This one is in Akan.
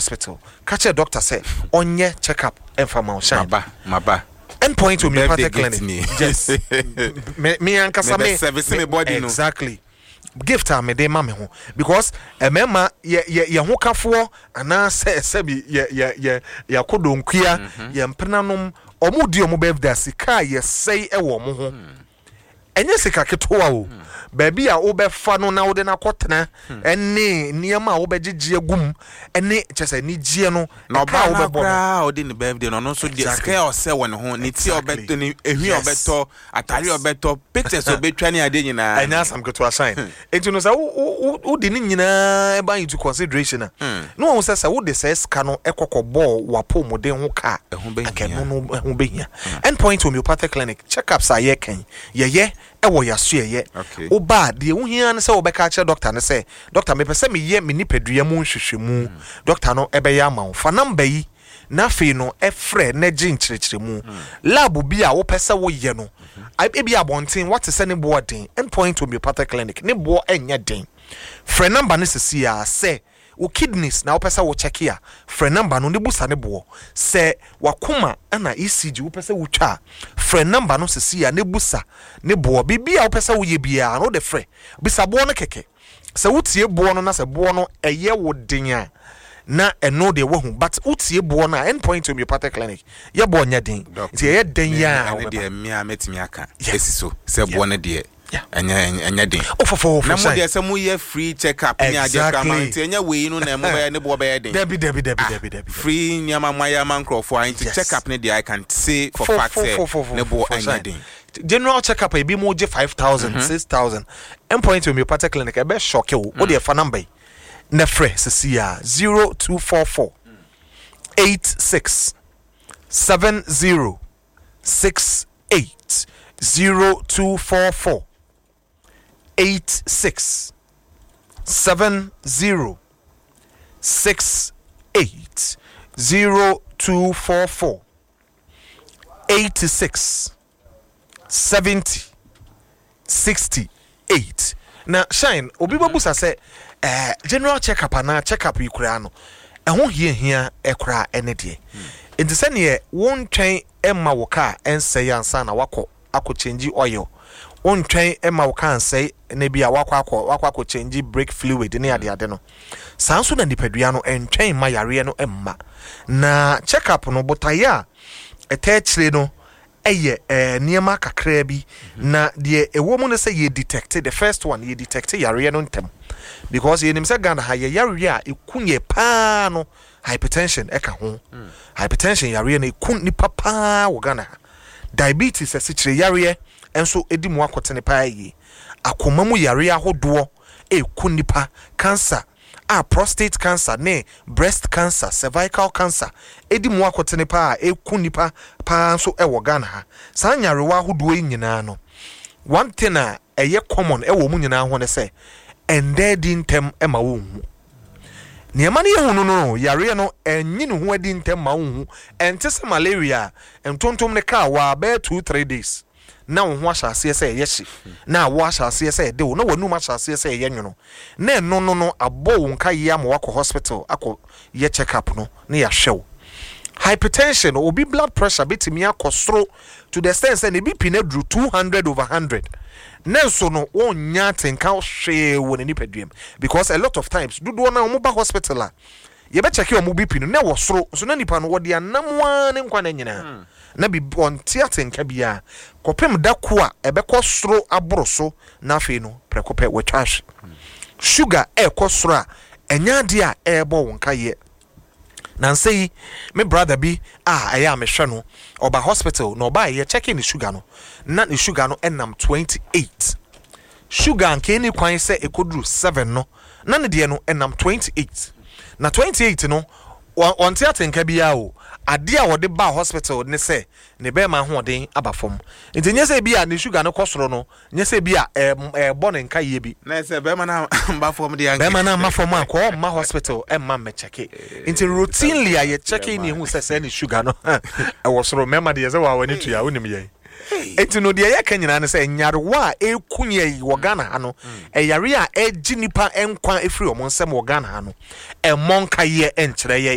hospital catch a doctor say onye check up and for my shine maba endpoint homeopathic clinic yes me and kasame service me body no exactly gift am dey ma me ho because emema ye ho kafo ana se bi ye kodonkua ye mpenanom omudi omo birthday sika ye sei e wo mo ho enye sika ketoa o baby a wo be fa no na wo de na kotena ene niam a wo be gigye agum ene chese ni gie no na ba wo be bra o de ni birthday no so de sika o se won ho ni ti obeto ni ehwi obeto atari obeto pictures obetwa ni ade nyina enya sam ketoa shine enti no sa wo de ni nyina e ba into consideration no wo se wo de se sika no ekokobọ wapo moden ho ka akenu no ho behia endpoint homeopathic clinic checkups are ye kan ye ewo yaso ye oba de ehia ne se obeka che doctor ne se doctor me pese me ye me nipadua mu nhwehwemu doctor no ebe ya ma fa number yi na fe no efre na gin kirikiremu lab bi a wo pese wo ye no ebi abonten what is any boarding endpoint homeopathic clinic ne bo enya den frɛ number ne sisi ya se wo kidneys na wo pese wo check ya frɛ number no ne busa ne bo se wakoma na ECG wo pese wo twa frɛ number no sisi ya ne busa ne bo bibia wo pese wo ye bia no de frɛ bisa bo no keke se wo tie bo no na se bo no eye wo den a na eno de wo hu but utie bo na endpoint homeopathic clinic ye bo nya den ti ye den ya na de me a metimi aka esiso se bo na de enya den ofofo na mo de se mo ye free check up nya ade kama ti enya we no na mo be ne bo be den debi free nyama maya mancrofo an ti check up ne de I can say for fact say ne bo enya den general check up e bi mo je 5000 6000 endpoint homeopathic clinic e be shock you o de fa number Nefre Cecilia 0244 86 70 68 0244 86 70 68 0244 86 70 68 na shine obi babusa say general checkup ana checkup yikura no ehho hia ekura ene de enti se ne won twen emma wo ka ense yansa na wako change oil won twen emma wo ka ense na bia wako change brake fluid ne ade no sanso na nipadua no entwen ma yare no emma na checkup no botaya etechire no eye niema kakra bi na de ewo mu no say ye detect the first one ye detect yare no ntem because ye nim say Ghana ha ye yare a ekunye pa no hypertension eka ho hypertension yare na ekun ni papa wo Ghana diabetes asichire yare enso edi mu akotene pa yi akoma mu yare ahodo ekun nipa cancer prostate cancer ne breast cancer cervical cancer edi mu akotene pa ekun nipa pa so ewo Ghana ha san yarewa ahodo nyina no one thing eye common ewo mu nyina ho ne say ende di ntem ema wo hu niema ne hu no yare no enyi ne ho adi ntem ma wo hu ente se malaria entontom ne ka wa be 2-3 days na wo ho ahyase se ye hye na wo ahyase se de wo na wanu ma ahyase se ye nwono na no abo wo nka ye am wako hospital akọ ye check up no na ya hwew hypertension obi blood pressure betimi akosoro to the extent say ne BP na dru 200/100 nenso no wonya tenka hwe wo ne nipaduam because a lot of times dudu na omo ba hospital a ye be check omo BP no na wo soro so na nipa no wo de anamwa ne nkwa na nyina na bi on tiatenka bia kopem dako a ebekọ soro aboroso na afi no prekope wetwash sugar ekosoro a enya de a ebo wonka ye Nancy, my brother be I am a shano or by hospital no by ye checking the sugar no not the sugar no and 28 sugar and candy quine say it could do 7 no none of the no and 28 na 28 no on theatre in Kabiao a dear or the bar hospital ne say ne bear my hoarding abafom it yes a beer the sugar no costrono yes a beer born in Kayebi let's say Berman bafom the Berman mafoma call my hospital and mamma check it into routinely I checking in who says any sugar no I was remember the other one into your own enti no de ya kanyina ne se nyarewa ekunye yi wo Ghana ha no yare a ejinipa enkwa efri omo nsem wo Ghana ha no monka ye enkyere ye